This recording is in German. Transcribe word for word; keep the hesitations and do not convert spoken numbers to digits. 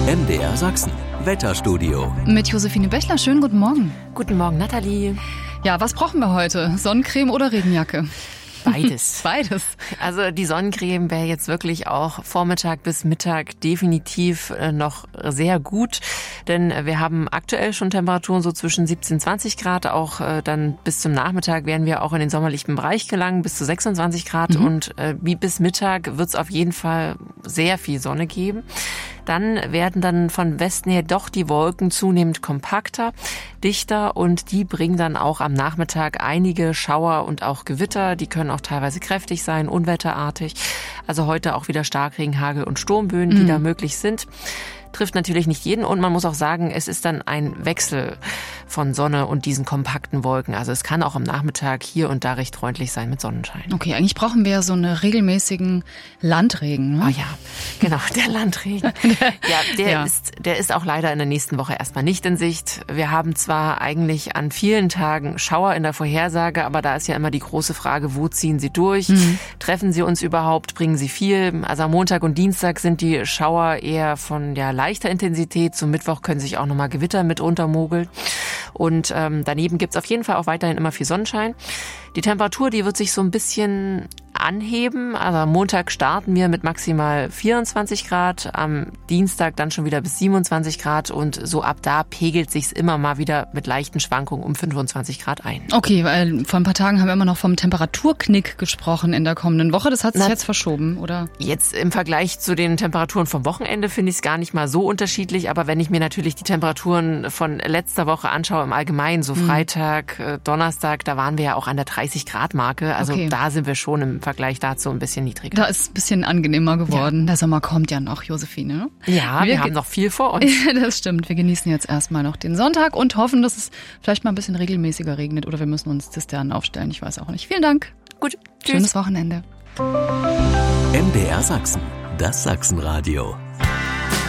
M D R Sachsen, Wetterstudio. Mit Josephine Bechler, schönen guten Morgen. Guten Morgen, Nathalie. Ja, was brauchen wir heute? Sonnencreme oder Regenjacke? Beides. Beides. Also die Sonnencreme wäre jetzt wirklich auch Vormittag bis Mittag definitiv noch sehr gut, denn wir haben aktuell schon Temperaturen so zwischen siebzehn, zwanzig Grad, auch dann bis zum Nachmittag werden wir auch in den sommerlichen Bereich gelangen, bis zu sechsundzwanzig Grad mhm. und äh, wie bis Mittag wird es auf jeden Fall sehr viel Sonne geben. Dann werden dann von Westen her doch die Wolken zunehmend kompakter, dichter und die bringen dann auch am Nachmittag einige Schauer und auch Gewitter. Die können auch teilweise kräftig sein, unwetterartig. Also heute auch wieder Starkregen, Hagel und Sturmböen, die mhm. da möglich sind. Trifft natürlich nicht jeden und man muss auch sagen, es ist dann ein Wechsel von Sonne und diesen kompakten Wolken. Also es kann auch am Nachmittag hier und da recht freundlich sein mit Sonnenschein. Okay, eigentlich brauchen wir ja so einen regelmäßigen Landregen. Ne? Oh ja, genau, der Landregen. ja, der ja. ist, der ist auch leider in der nächsten Woche erstmal nicht in Sicht. Wir haben zwar eigentlich an vielen Tagen Schauer in der Vorhersage, aber da ist ja immer die große Frage, wo ziehen sie durch? Mhm. Treffen sie uns überhaupt? Bringen sie viel? Also am Montag und Dienstag sind die Schauer eher von der leichter Intensität. Zum Mittwoch können sich auch nochmal Gewitter mit untermogeln. Und ähm, daneben gibt's auf jeden Fall auch weiterhin immer viel Sonnenschein. Die Temperatur, die wird sich so ein bisschen anheben. Also am Montag starten wir mit maximal vierundzwanzig Grad, am Dienstag dann schon wieder bis siebenundzwanzig Grad und so ab da pegelt sich's immer mal wieder mit leichten Schwankungen um fünfundzwanzig Grad ein. Okay, weil vor ein paar Tagen haben wir immer noch vom Temperaturknick gesprochen in der kommenden Woche. Das hat sich Na, jetzt verschoben, oder? Jetzt im Vergleich zu den Temperaturen vom Wochenende finde ich es gar nicht mal so unterschiedlich, aber wenn ich mir natürlich die Temperaturen von letzter Woche anschaue im Allgemeinen, so mhm. Freitag, äh, Donnerstag, da waren wir ja auch an der dreißig Grad Marke. Also okay. da sind wir schon im Vergleich dazu ein bisschen niedriger. Da ist es ein bisschen angenehmer geworden. Ja. Der Sommer kommt ja noch, Josephine. Ne? Ja, wir, wir haben noch viel vor uns. Das stimmt. Wir genießen jetzt erstmal noch den Sonntag und hoffen, dass es vielleicht mal ein bisschen regelmäßiger regnet oder wir müssen uns Zisternen aufstellen. Ich weiß auch nicht. Vielen Dank. Gut. Tschüss. Schönes Wochenende. M D R Sachsen, das Sachsenradio.